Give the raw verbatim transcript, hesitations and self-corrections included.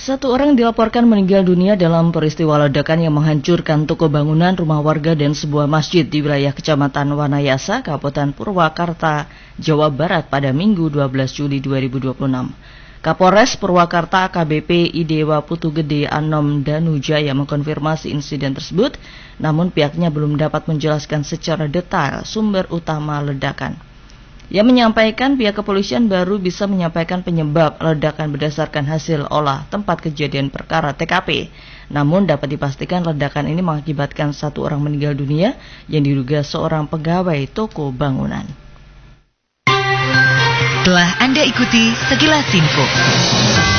Satu orang dilaporkan meninggal dunia dalam peristiwa ledakan yang menghancurkan toko bangunan, rumah warga, dan sebuah masjid di wilayah Kecamatan Wanayasa, Kabupaten Purwakarta, Jawa Barat pada Minggu dua belas Juli dua ribu dua puluh enam. Kapolres Purwakarta A K B P Idewa Putu Gede Anom Danujaya mengkonfirmasi insiden tersebut, namun pihaknya belum dapat menjelaskan secara detail sumber utama ledakan. Ia menyampaikan pihak kepolisian baru bisa menyampaikan penyebab ledakan berdasarkan hasil olah tempat kejadian perkara T K P. Namun dapat dipastikan ledakan ini mengakibatkan satu orang meninggal dunia yang diduga seorang pegawai toko bangunan. Telah Anda ikuti sekilas info.